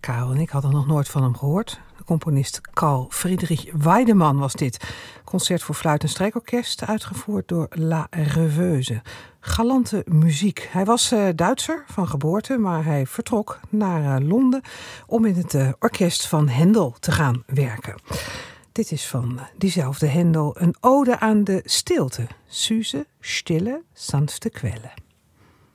Karel en ik hadden nog nooit van hem gehoord. De componist Carl Friedrich Weidemann was dit. Concert voor fluit en strijkorkest, uitgevoerd door La Rêveuse. Galante muziek. Hij was Duitser van geboorte, maar hij vertrok naar Londen om in het orkest van Händel te gaan werken. Dit is van diezelfde Händel een ode aan de stilte. Süße, stille, sanfte Quelle.